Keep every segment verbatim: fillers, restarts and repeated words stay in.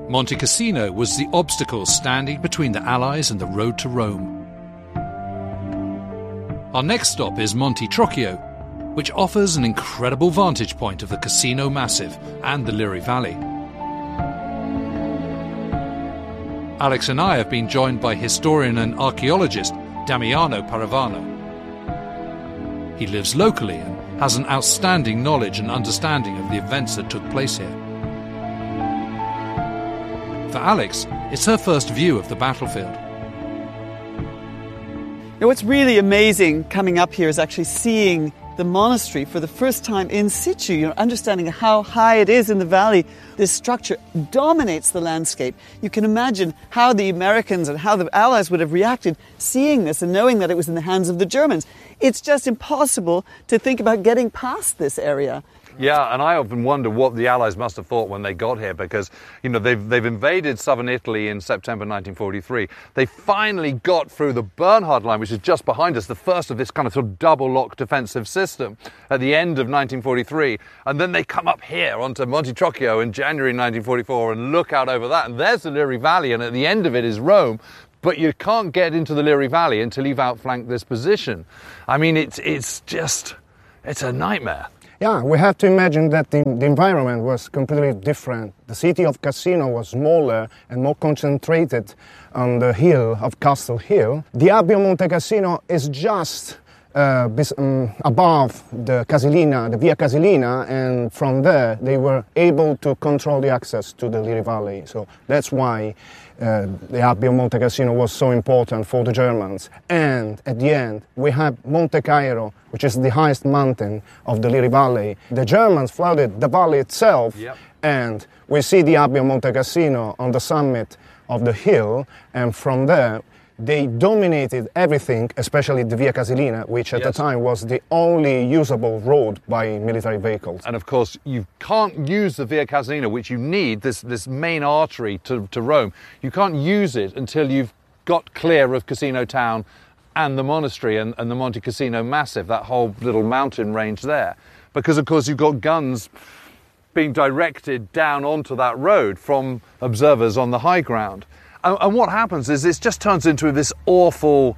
Monte Cassino was the obstacle standing between the Allies and the road to Rome. Our next stop is Monte Trocchio, which offers an incredible vantage point of the Cassino Massif and the Liri Valley. Alex and I have been joined by historian and archaeologist Damiano Paravano. He lives locally and has an outstanding knowledge and understanding of the events that took place here. For Alex, it's her first view of the battlefield. Now, what's really amazing coming up here is actually seeing the monastery for the first time in situ, you know, understanding how high it is in the valley. This structure dominates the landscape. You can imagine how the Americans and how the Allies would have reacted seeing this and knowing that it was in the hands of the Germans. It's just impossible to think about getting past this area. Yeah, and I often wonder what the Allies must have thought when they got here, because, you know, they've, they've invaded southern Italy in September nineteen forty-three. They finally got through the Bernhard Line, which is just behind us, the first of this kind of sort of double-lock defensive system at the end of nineteen forty-three. And then they come up here onto Monte Trocchio in January nineteen forty-four and look out over that, and there's the Liri Valley, and at the end of it is Rome. But you can't get into the Liri Valley until you've outflanked this position. I mean, it's, it's just, it's a nightmare. Yeah, we have to imagine that the, the environment was completely different. The city of Cassino was smaller and more concentrated on the hill of Castle Hill. The Abbio Monte Cassino is just uh, bis, um, above the Casilina, the Via Casilina, and from there they were able to control the access to the Liri Valley. So that's why uh, the Abbio Monte Cassino was so important for the Germans. And at the end, we have Monte Cairo, which is the highest mountain of the Liri Valley. The Germans flooded the valley itself, yep. And we see the Abbio Monte Cassino on the summit of the hill, and from there they dominated everything, especially the Via Casilina, which at yes. the time was the only usable road by military vehicles. And of course, you can't use the Via Casilina, which you need, this, this main artery to, to Rome. You can't use it until you've got clear of Cassino town and the monastery and, and the Monte Cassino Massif, that whole little mountain range there. Because, of course, you've got guns being directed down onto that road from observers on the high ground. And, and what happens is this just turns into this awful,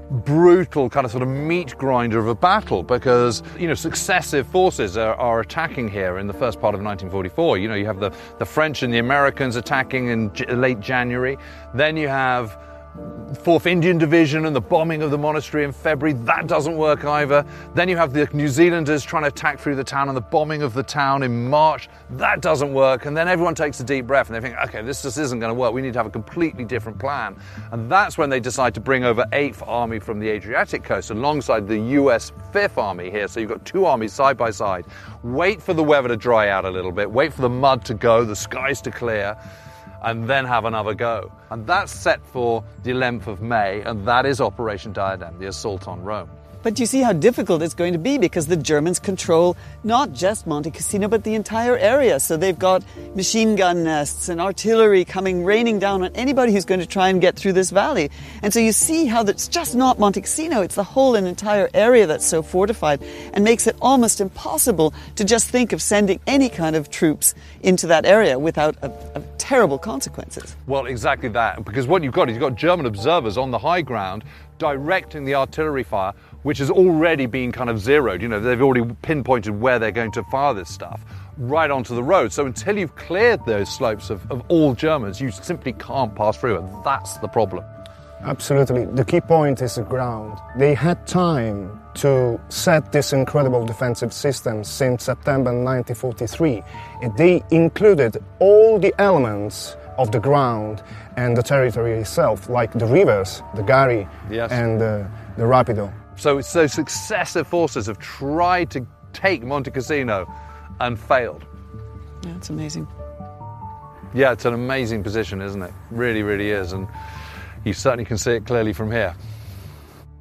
brutal kind of sort of meat grinder of a battle, because, you know, successive forces are, are attacking here in the first part of nineteen forty-four. You know, you have the, the French and the Americans attacking in j- late January. Then you have fourth Indian Division and the bombing of the monastery in February. That doesn't work either. Then you have the New Zealanders trying to attack through the town and the bombing of the town in March. That doesn't work. And then everyone takes a deep breath and they think, okay, this just isn't going to work. We need to have a completely different plan. And that's when they decide to bring over eighth Army from the Adriatic coast alongside the U S fifth Army here. So you've got two armies side by side. Wait for the weather to dry out a little bit. Wait for the mud to go, the skies to clear, and then have another go. And that's set for the eleventh of May, and that is Operation Diadem, the assault on Rome. But you see how difficult it's going to be, because the Germans control not just Monte Cassino, but the entire area. So they've got machine gun nests and artillery coming, raining down on anybody who's going to try and get through this valley. And so you see how it's just not Monte Cassino, it's the whole and entire area that's so fortified, and makes it almost impossible to just think of sending any kind of troops into that area without a, a terrible consequences. Well, exactly that, because what you've got is you've got German observers on the high ground directing the artillery fire, which has already been kind of zeroed. You know, they've already pinpointed where they're going to fire this stuff, right onto the road. So until you've cleared those slopes of, of all Germans, you simply can't pass through, and that's the problem. Absolutely. The key point is the ground. They had time to set this incredible defensive system since September nineteen forty-three. And they included all the elements of the ground and the territory itself, like the rivers, the Gari, yes. and uh, the Rapido. So, so successive forces have tried to take Monte Cassino and failed. Yeah, it's amazing. Yeah, it's an amazing position, isn't it? Really, really is. And you certainly can see it clearly from here.